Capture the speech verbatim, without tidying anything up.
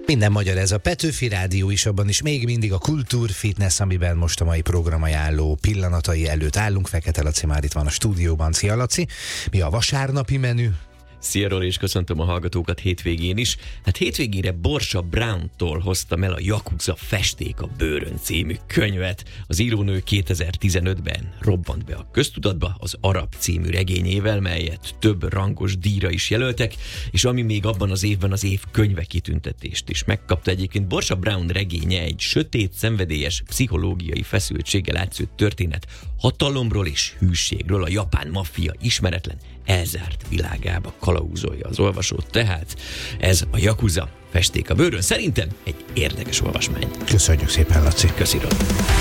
Minden magyar, ez a Petőfi Rádió is, abban is még mindig a Kultúr Fitness, amiben most a mai programajánló pillanatai előtt állunk. Fekete Laci már itt van a stúdióban. Szia Laci! Mi a vasárnapi menü? Szia Roli, és köszöntöm a hallgatókat hétvégén is. Hát hétvégére Borsa Brown-tól hoztam el a Yakuza Festék a bőrön című könyvet. Az írónő kétezer-tizenötben robbant be a köztudatba az Arab című regényével, melyet több rangos díjra is jelöltek, és ami még abban az évben az év könyve kitüntetést is megkapta. Egyébként Borsa Brown regénye egy sötét, szenvedélyes, pszichológiai feszültséggel átszőtt történet hatalomról és hűségről, a japán maffia ismeretlen, elzárt világába kalauzolja az olvasót. Tehát ez a Yakuza Festék a bőrön. Szerintem egy érdekes olvasmány. Köszönjük szépen, Laci. Köszönöm.